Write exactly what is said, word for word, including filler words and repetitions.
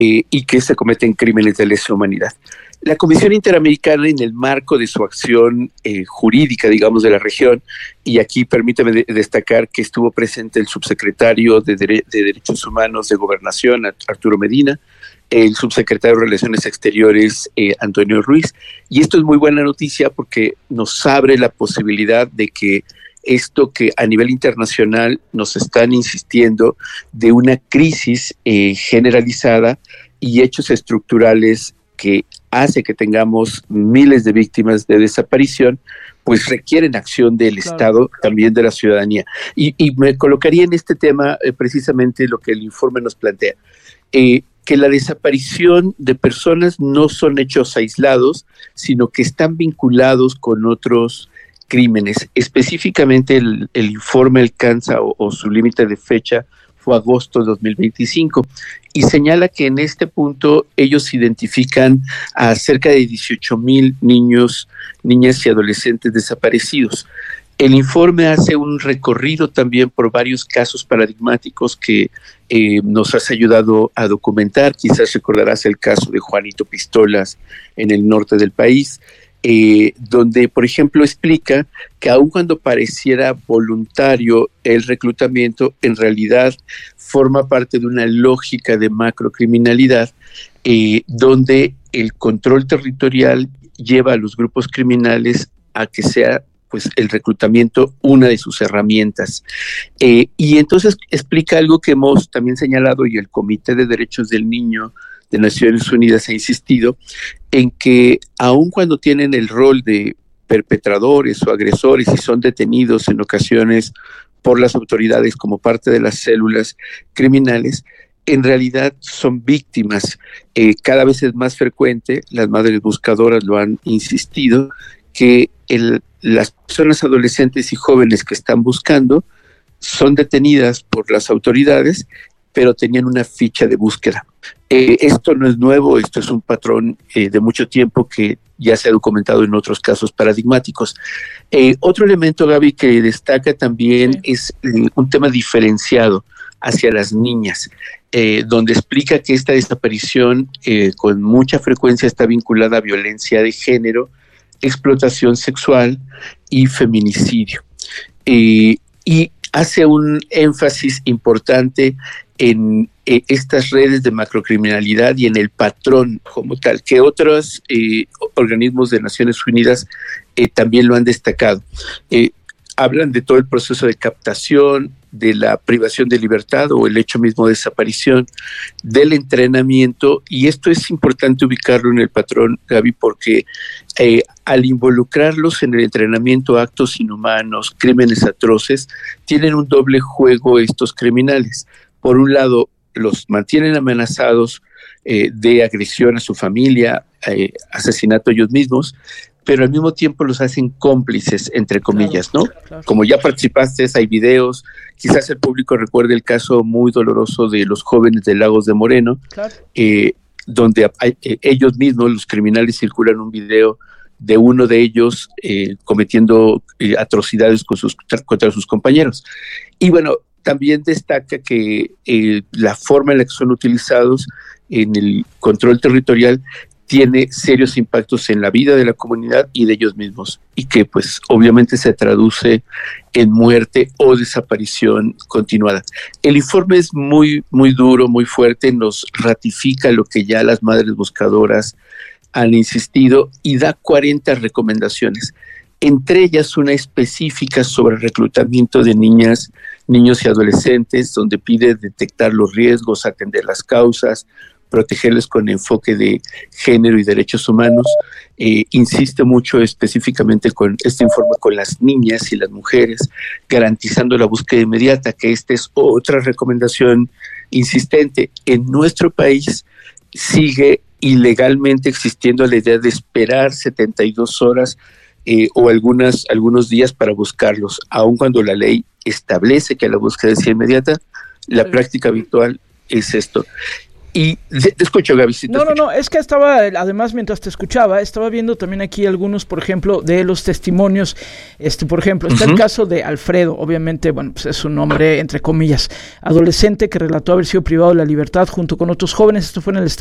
eh, y que se cometen crímenes de lesa humanidad. La Comisión Interamericana, en el marco de su acción eh, jurídica, digamos, de la región, y aquí permítame de- destacar que estuvo presente el subsecretario de, Dere- de Derechos Humanos de Gobernación, Arturo Medina, el subsecretario de Relaciones Exteriores, eh, Antonio Ruiz, y esto es muy buena noticia porque nos abre la posibilidad de que esto que a nivel internacional nos están insistiendo de una crisis eh, generalizada y hechos estructurales que hace que tengamos miles de víctimas de desaparición, pues requieren acción del Claro. Estado, también de la ciudadanía. Y, y me colocaría en este tema eh, precisamente lo que el informe nos plantea, eh, que la desaparición de personas no son hechos aislados, sino que están vinculados con otros crímenes. Específicamente el, el informe alcanza o, o su límite de fecha fue agosto de dos mil veinticinco y señala que en este punto ellos identifican a cerca de dieciocho mil niños, niñas y adolescentes desaparecidos. El informe hace un recorrido también por varios casos paradigmáticos que eh, nos has ayudado a documentar. Quizás recordarás el caso de Juanito Pistolas en el norte del país, eh, donde, por ejemplo, explica que aun cuando pareciera voluntario el reclutamiento, en realidad forma parte de una lógica de macrocriminalidad, eh, donde el control territorial lleva a los grupos criminales a que sea pues el reclutamiento una de sus herramientas. Eh, y entonces explica algo que hemos también señalado y el Comité de Derechos del Niño de Naciones Unidas ha insistido en que aun cuando tienen el rol de perpetradores o agresores y son detenidos en ocasiones por las autoridades como parte de las células criminales, en realidad son víctimas. Eh, cada vez es más frecuente, las madres buscadoras lo han insistido, que el, las personas adolescentes y jóvenes que están buscando son detenidas por las autoridades, pero tenían una ficha de búsqueda. Eh, esto no es nuevo, esto es un patrón eh, de mucho tiempo que ya se ha documentado en otros casos paradigmáticos. Eh, otro elemento, Gaby, que destaca también sí. es eh, un tema diferenciado hacia las niñas, eh, donde explica que esta desaparición eh, con mucha frecuencia está vinculada a violencia de género, explotación sexual y feminicidio. Eh, y hace un énfasis importante en eh, estas redes de macrocriminalidad y en el patrón como tal, que otros eh, organismos de Naciones Unidas eh, también lo han destacado. Eh, hablan de todo el proceso de captación, de la privación de libertad o el hecho mismo de desaparición, del entrenamiento, y esto es importante ubicarlo en el patrón, Gaby, porque eh, al involucrarlos en el entrenamiento a actos inhumanos, crímenes atroces, tienen un doble juego estos criminales. Por un lado, los mantienen amenazados eh, de agresión a su familia, eh, asesinato ellos mismos, pero al mismo tiempo los hacen cómplices, entre comillas, ¿no? Claro, claro. Como ya participaste, hay videos, quizás el público recuerde el caso muy doloroso de los jóvenes de Lagos de Moreno, claro. eh, donde hay, eh, ellos mismos, los criminales, circulan un video de uno de ellos eh, cometiendo eh, atrocidades con sus, contra sus compañeros. Y bueno, también destaca que eh, la forma en la que son utilizados en el control territorial tiene serios impactos en la vida de la comunidad y de ellos mismos, y que pues obviamente se traduce en muerte o desaparición continuada. El informe es muy, muy duro, muy fuerte, nos ratifica lo que ya las madres buscadoras han insistido y da cuarenta recomendaciones, entre ellas una específica sobre el reclutamiento de niñas, niños y adolescentes, donde pide detectar los riesgos, atender las causas, protegerles con enfoque de género y derechos humanos. Eh, insiste mucho específicamente con este informe con las niñas y las mujeres, garantizando la búsqueda inmediata, que esta es otra recomendación insistente. En nuestro país sigue ilegalmente existiendo la idea de esperar setenta y dos horas eh, o algunas, algunos días para buscarlos, aun cuando la ley establece que la búsqueda es inmediata. La práctica habitual es esto. Y te, te escucho, Gaby. Si te no, escucho. no, no, es que estaba, además, mientras te escuchaba, estaba viendo también aquí algunos, por ejemplo, de los testimonios. Este, por ejemplo, está uh-huh. el caso de Alfredo, obviamente, bueno, pues es un hombre, entre comillas, adolescente que relató haber sido privado de la libertad junto con otros jóvenes. Esto fue en el estado